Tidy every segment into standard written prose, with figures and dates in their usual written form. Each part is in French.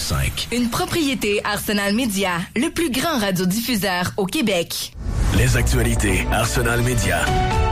101.5. Une propriété Arsenal Media, le plus grand radiodiffuseur au Québec. Les actualités Arsenal Media.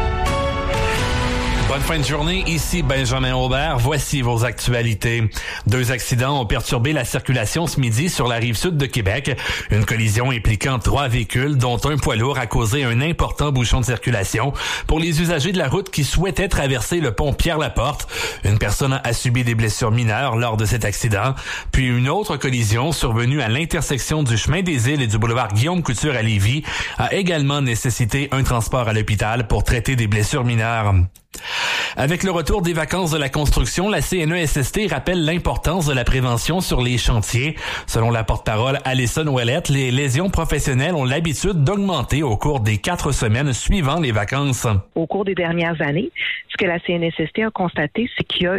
Bonne fin de journée, ici Benjamin Aubert. Voici vos actualités. 2 accidents ont perturbé la circulation ce midi sur la rive sud de Québec. Une collision impliquant 3 véhicules, dont un poids lourd, a causé un important bouchon de circulation pour les usagers de la route qui souhaitaient traverser le pont Pierre-Laporte. Une personne a subi des blessures mineures lors de cet accident. Puis une autre collision survenue à l'intersection du chemin des Îles et du boulevard Guillaume-Couture à Lévis a également nécessité un transport à l'hôpital pour traiter des blessures mineures. Avec le retour des vacances de la construction, la CNESST rappelle l'importance de la prévention sur les chantiers. Selon la porte-parole Alison Ouellette, les lésions professionnelles ont l'habitude d'augmenter au cours des 4 semaines suivant les vacances. Au cours des dernières années, ce que la CNESST a constaté, c'est qu'il y a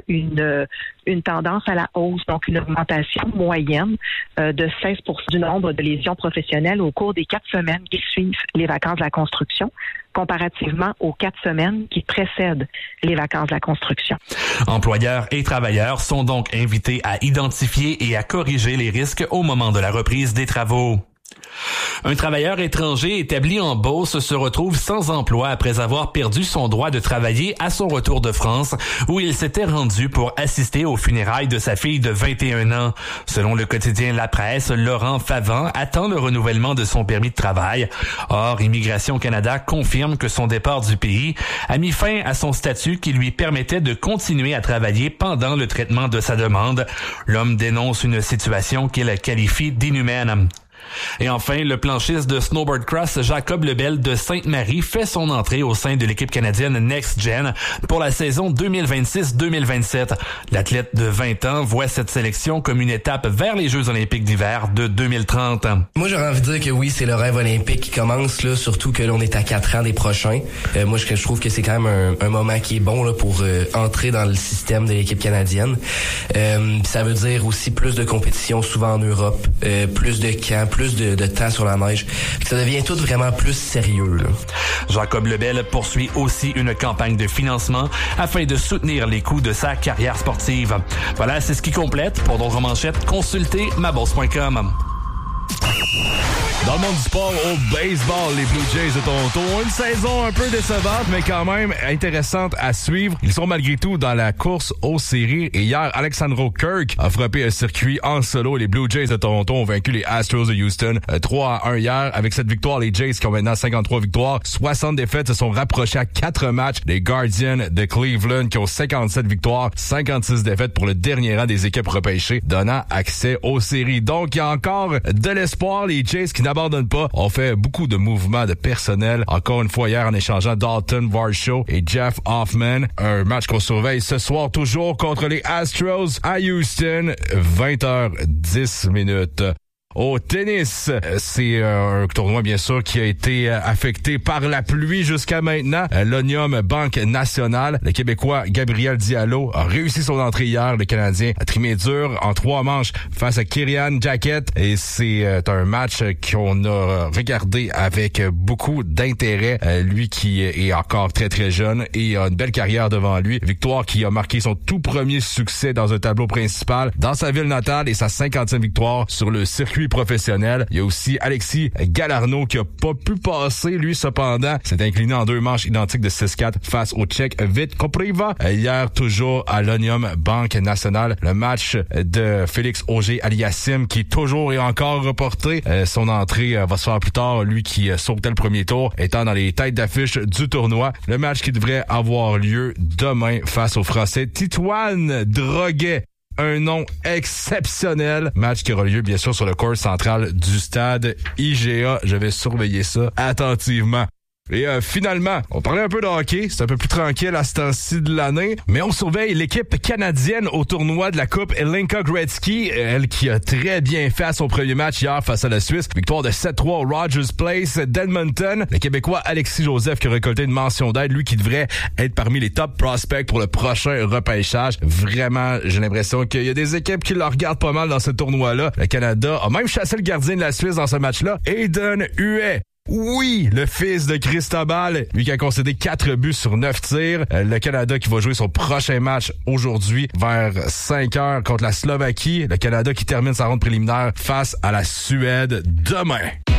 une tendance à la hausse, donc une augmentation moyenne de 16% du nombre de lésions professionnelles au cours des 4 semaines qui suivent les vacances de la construction, comparativement aux 4 semaines qui précèdent les vacances de la construction. Employeurs et travailleurs sont donc invités à identifier et à corriger les risques au moment de la reprise des travaux. Un travailleur étranger établi en Beauce se retrouve sans emploi après avoir perdu son droit de travailler à son retour de France, où il s'était rendu pour assister aux funérailles de sa fille de 21 ans. Selon le quotidien La Presse, Laurent Favant attend le renouvellement de son permis de travail. Or, Immigration Canada confirme que son départ du pays a mis fin à son statut qui lui permettait de continuer à travailler pendant le traitement de sa demande. L'homme dénonce une situation qu'il qualifie d'inhumaine. Et enfin, le planchiste de snowboard cross Jacob Lebel de Sainte-Marie fait son entrée au sein de l'équipe canadienne Next Gen pour la saison 2026-2027. L'athlète de 20 ans voit cette sélection comme une étape vers les Jeux olympiques d'hiver de 2030. Moi, j'aurais envie de dire que oui, c'est le rêve olympique qui commence, là, surtout que l'on est à 4 ans des prochains. Moi, je trouve que c'est quand même un moment qui est bon là, pour entrer dans le système de l'équipe canadienne. Ça veut dire aussi plus de compétition, souvent en Europe, plus de camps, plus de temps sur la neige. Ça devient tout vraiment plus sérieux. Là. Jacob Lebel poursuit aussi une campagne de financement afin de soutenir les coûts de sa carrière sportive. Voilà, c'est ce qui complète. Pour d'autres manchettes, consultez maboss.com. Dans le monde du sport, au baseball, les Blue Jays de Toronto ont une saison un peu décevante, mais quand même intéressante à suivre. Ils sont malgré tout dans la course aux séries. Et hier, Alexandro Kirk a frappé un circuit en solo. Les Blue Jays de Toronto ont vaincu les Astros de Houston 3-1 hier. Avec cette victoire, les Jays qui ont maintenant 53 victoires, 60 défaites, se sont rapprochés à 4 matchs. Les Guardians de Cleveland qui ont 57 victoires, 56 défaites pour le dernier rang des équipes repêchées, donnant accès aux séries. Donc, il y a encore de l'espoir. Les Jays qui n'abandonnent pas ont fait beaucoup de mouvements de personnel. Encore une fois hier en échangeant Dalton Varsho et Jeff Hoffman. Un match qu'on surveille ce soir toujours contre les Astros à Houston, 20h10. Au tennis, c'est un tournoi bien sûr qui a été affecté par la pluie jusqu'à maintenant. L'Onium Banque Nationale, le Québécois Gabriel Diallo a réussi son entrée hier. Le Canadien a trimé dur en 3 manches face à Kirian Jacket et c'est un match qu'on a regardé avec beaucoup d'intérêt. Lui qui est encore très très jeune et a une belle carrière devant lui. Victoire qui a marqué son tout premier succès dans un tableau principal dans sa ville natale et sa 50e victoire sur le circuit professionnel. Il y a aussi Alexis Galarneau qui a pas pu passer, lui, cependant, s'est incliné en 2 manches identiques de 6-4 face au Tchèque Vít Kopriva. Hier, toujours à l'Onium Banque Nationale, le match de Félix Auger-Aliassime qui toujours et encore reporté. Son entrée va se faire plus tard, lui qui sautait le premier tour, étant dans les têtes d'affiche du tournoi. Le match qui devrait avoir lieu demain face au Français Titouan Droguet. Un nom exceptionnel. Match qui aura lieu, bien sûr, sur le court central du stade IGA. Je vais surveiller ça attentivement. Et finalement, on parlait un peu de hockey, c'est un peu plus tranquille à ce temps-ci de l'année, mais on surveille l'équipe canadienne au tournoi de la Coupe Hlinka Gretzky, elle qui a très bien fait à son premier match hier face à la Suisse. Victoire de 7-3 au Rogers Place d'Edmonton. Le Québécois Alexis Joseph qui a récolté une mention d'aide, lui qui devrait être parmi les top prospects pour le prochain repêchage. Vraiment, j'ai l'impression qu'il y a des équipes qui le regardent pas mal dans ce tournoi-là. Le Canada a même chassé le gardien de la Suisse dans ce match-là, Aiden Huet. Oui, le fils de Cristobal, lui qui a concédé 4 buts sur 9 tirs. Le Canada qui va jouer son prochain match aujourd'hui vers 5h contre la Slovaquie. Le Canada qui termine sa ronde préliminaire face à la Suède demain.